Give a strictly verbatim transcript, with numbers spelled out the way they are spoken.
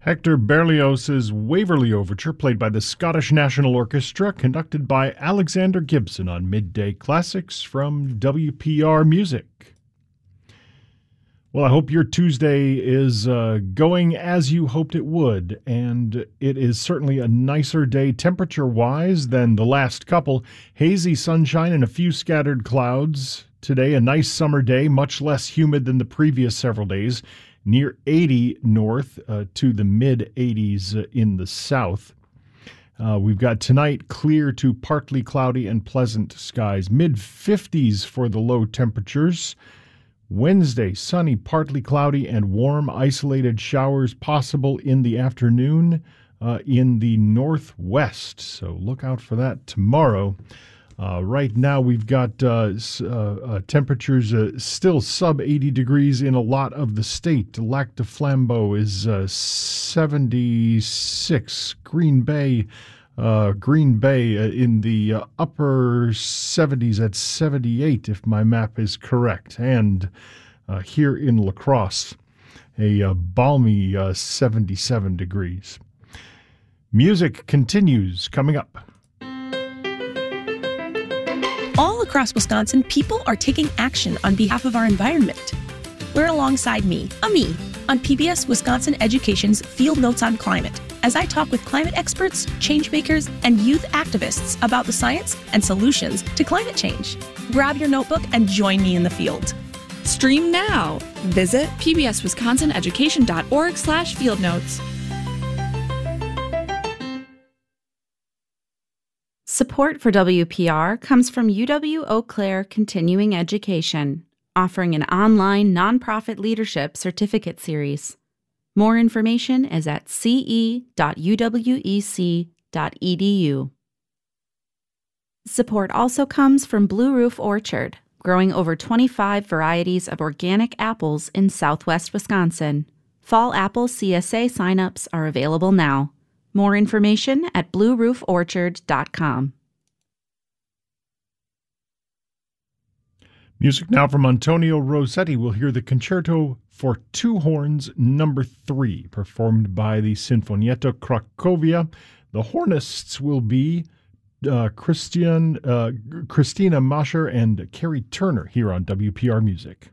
Hector Berlioz's Waverley Overture, played by the Scottish National Orchestra, conducted by Alexander Gibson on Midday Classics from W P R Music. Well, I hope your Tuesday is uh, going as you hoped it would, and it is certainly a nicer day temperature-wise than the last couple. Hazy sunshine and a few scattered clouds. Today, a nice summer day, much less humid than the previous several days. Near eighty north uh, to the mid-eighties uh, in the south. Uh, we've got tonight clear to partly cloudy and pleasant skies. mid-fifties for the low temperatures. Wednesday, sunny, partly cloudy, and warm, isolated showers possible in the afternoon uh, in the northwest. So look out for that tomorrow. Uh, right now, we've got uh, uh, uh, temperatures uh, still sub eighty degrees in a lot of the state. Lac du Flambeau is uh, seventy-six. Green Bay, uh, Green Bay uh, in the uh, upper seventies at seventy-eight, if my map is correct. And uh, here in La Crosse, a uh, balmy uh, seventy-seven degrees. Music continues coming up. All across Wisconsin, people are taking action on behalf of our environment. We're alongside me, Ami, on P B S Wisconsin Education's Field Notes on Climate, as I talk with climate experts, change makers, and youth activists about the science and solutions to climate change. Grab your notebook and join me in the field. Stream now. Visit pbswisconsineducation.org slash field notes. Support for W P R comes from U W Eau Claire Continuing Education, offering an online nonprofit leadership certificate series. More information is at c e dot u w e c dot e d u. Support also comes from Blue Roof Orchard, growing over twenty-five varieties of organic apples in southwest Wisconsin. Fall apple C S A signups are available now. More information at blue roof orchard dot com. Music now from Antonio Rossetti. We'll hear the Concerto for Two Horns number three, performed by the Sinfonietta Cracovia. The hornists will be uh, Christian, uh, Christina Mascher and Carrie Turner here on W P R Music.